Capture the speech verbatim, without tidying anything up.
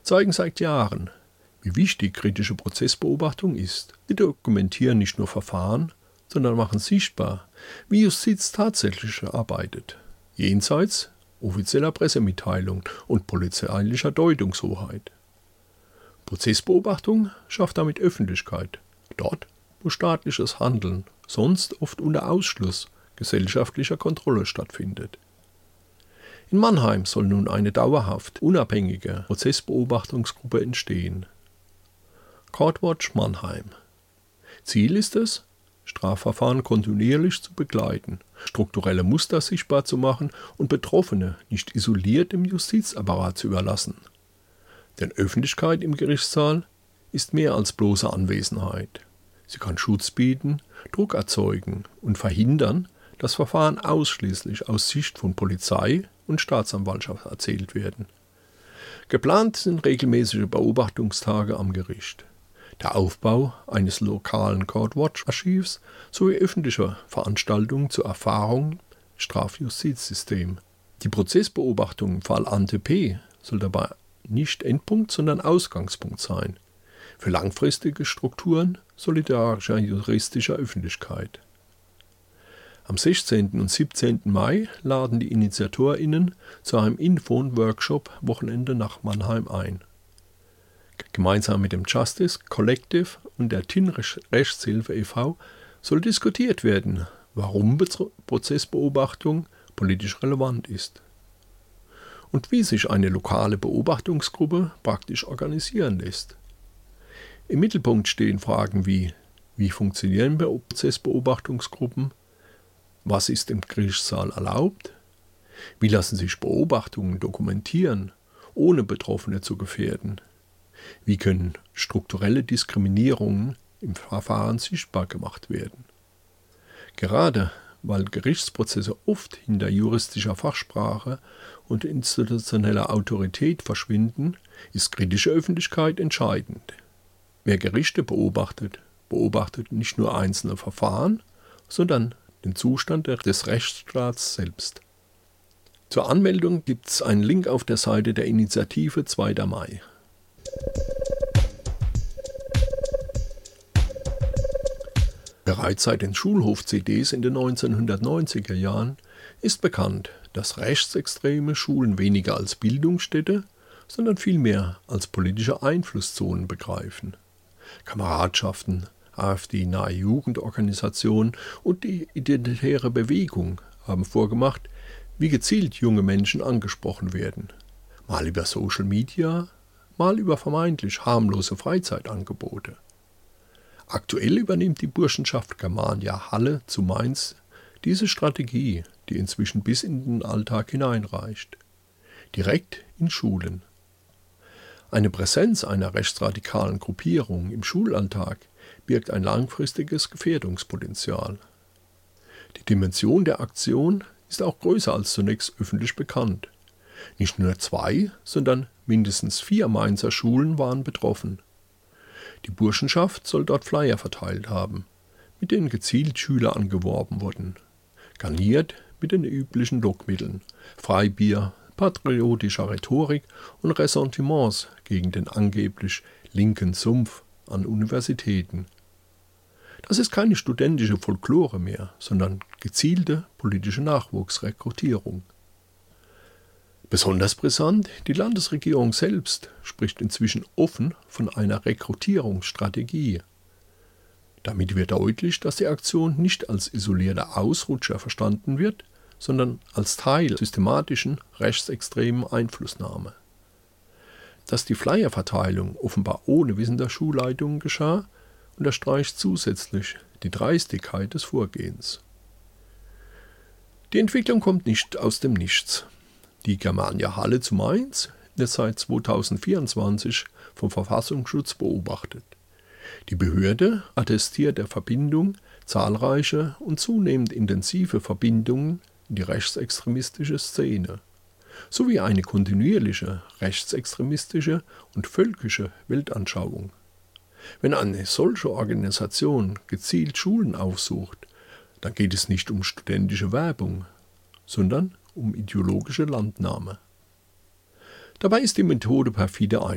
zeigen seit Jahren, wie wichtig kritische Prozessbeobachtung ist. Sie dokumentieren nicht nur Verfahren, sondern machen sichtbar, wie Justiz tatsächlich arbeitet, jenseits offizieller Pressemitteilungen und polizeilicher Deutungshoheit. Prozessbeobachtung schafft damit Öffentlichkeit, dort, wo staatliches Handeln sonst oft unter Ausschluss gesellschaftlicher Kontrolle stattfindet. In Mannheim soll nun eine dauerhaft unabhängige Prozessbeobachtungsgruppe entstehen. Courtwatch Mannheim. Ziel ist es, Strafverfahren kontinuierlich zu begleiten, strukturelle Muster sichtbar zu machen und Betroffene nicht isoliert dem Justizapparat zu überlassen. Denn Öffentlichkeit im Gerichtssaal ist mehr als bloße Anwesenheit. Sie kann Schutz bieten, Druck erzeugen und verhindern, dass Verfahren ausschließlich aus Sicht von Polizei und Staatsanwaltschaft erzählt werden. Geplant sind regelmäßige Beobachtungstage am Gericht, der Aufbau eines lokalen Courtwatch-Archivs sowie öffentliche Veranstaltungen zur Erfahrung im Strafjustizsystem. Die Prozessbeobachtung im Fall Ante P. soll dabei nicht Endpunkt, sondern Ausgangspunkt sein. Für langfristige Strukturen solidarischer juristischer Öffentlichkeit. Am sechzehnten und siebzehnten Mai laden die InitiatorInnen zu einem Info- und Workshop-Wochenende nach Mannheim ein. Gemeinsam mit dem Justice Collective und der T I N Rechtshilfe e V soll diskutiert werden, warum Prozessbeobachtung politisch relevant ist und wie sich eine lokale Beobachtungsgruppe praktisch organisieren lässt. Im Mittelpunkt stehen Fragen wie: Wie funktionieren Prozessbeobachtungsgruppen? Was ist im Gerichtssaal erlaubt? Wie lassen sich Beobachtungen dokumentieren, ohne Betroffene zu gefährden? Wie können strukturelle Diskriminierungen im Verfahren sichtbar gemacht werden? Gerade weil Gerichtsprozesse oft hinter juristischer Fachsprache und institutioneller Autorität verschwinden, ist kritische Öffentlichkeit entscheidend. Wer Gerichte beobachtet, beobachtet nicht nur einzelne Verfahren, sondern den Zustand des Rechtsstaats selbst. Zur Anmeldung gibt es einen Link auf der Seite der Initiative zweiter Mai. Bereits seit den Schulhof-C Ds in den neunzehnhundertneunziger Jahren ist bekannt, dass rechtsextreme Schulen weniger als Bildungsstätte, sondern vielmehr als politische Einflusszonen begreifen. Kameradschaften, AfD-nahe Jugendorganisationen und die Identitäre Bewegung haben vorgemacht, wie gezielt junge Menschen angesprochen werden. Mal über Social Media, mal über vermeintlich harmlose Freizeitangebote. Aktuell übernimmt die Burschenschaft Germania Halle zu Mainz diese Strategie, die inzwischen bis in den Alltag hineinreicht. Direkt in Schulen. Eine Präsenz einer rechtsradikalen Gruppierung im Schulalltag birgt ein langfristiges Gefährdungspotenzial. Die Dimension der Aktion ist auch größer als zunächst öffentlich bekannt. Nicht nur zwei, sondern mindestens vier Mainzer Schulen waren betroffen. Die Burschenschaft soll dort Flyer verteilt haben, mit denen gezielt Schüler angeworben wurden, garniert mit den üblichen Lockmitteln, Freibier, patriotischer Rhetorik und Ressentiments gegen den angeblich linken Sumpf an Universitäten. Das ist keine studentische Folklore mehr, sondern gezielte politische Nachwuchsrekrutierung. Besonders brisant, die Landesregierung selbst spricht inzwischen offen von einer Rekrutierungsstrategie. Damit wird deutlich, dass die Aktion nicht als isolierter Ausrutscher verstanden wird, sondern als Teil systematischen rechtsextremen Einflussnahme. Dass die Flyerverteilung offenbar ohne Wissen der Schulleitung geschah, unterstreicht zusätzlich die Dreistigkeit des Vorgehens. Die Entwicklung kommt nicht aus dem Nichts. Die Germania Halle zu Mainz wird seit zweitausendvierundzwanzig vom Verfassungsschutz beobachtet. Die Behörde attestiert der Verbindung zahlreiche und zunehmend intensive Verbindungen in die rechtsextremistische Szene, sowie eine kontinuierliche rechtsextremistische und völkische Weltanschauung. Wenn eine solche Organisation gezielt Schulen aufsucht, dann geht es nicht um studentische Werbung, sondern um ideologische Landnahme. Dabei ist die Methode perfide